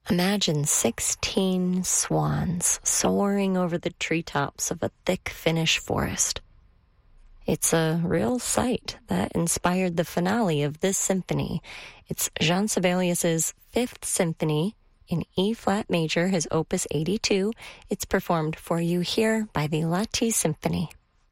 Imagine 16 swans soaring over the treetops of a thick Finnish forest. It's a real sight that inspired the finale of this symphony. It's Jean Sibelius's Fifth Symphony in E-flat major, his opus 82. It's performed for you here by the Lahti Symphony.